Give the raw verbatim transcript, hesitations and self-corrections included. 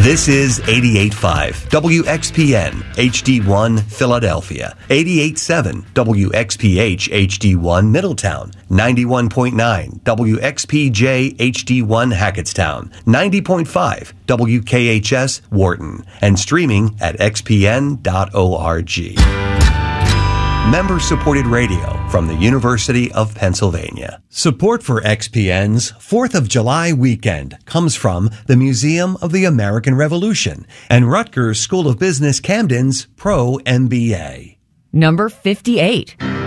This is eighty-eight point five W X P N H D one Philadelphia, eighty-eight point seven W X P H H D one Middletown, ninety-one point nine W X P J H D one Hackettstown, ninety point five W K H S Wharton, and streaming at x p n dot org. Member-supported radio from the University of Pennsylvania. Support for X P N's fourth of July weekend comes from the Museum of the American Revolution and Rutgers School of Business Camden's Pro M B A. Number fifty-eight.